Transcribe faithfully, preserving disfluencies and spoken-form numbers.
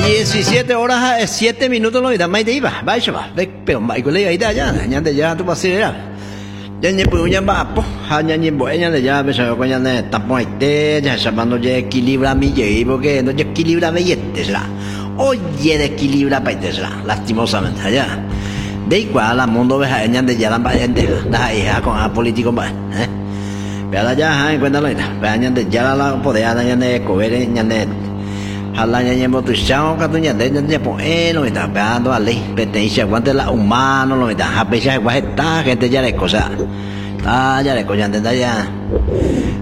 diecisiete horas, siete minutos lo da mai de iba, vai chava, pero mai ko le ai da ya, nya de ya tu pasi ya. Ya nya pu nya ba po, ha nya nya bo nya de ya be sa ko nya ne tapo ai te, ya sabando je equilibra mi je, porque no je equilibra me yete la. Oye, de equilibra pa te la, lastimosamente ya. De igual la mundo ve ha nya de ya la pa gente, da hija con a político ba, eh. Pero ya ha en cuenta lo ita, ve nya de ya la poder nya de cover nya de hala nya nya tu chao ka tu nya de nya po eh lo ita pegando a ley pertenencia guante la humano lo ita ha pecha guajeta gente ya de cosa ta ya de cosa de ya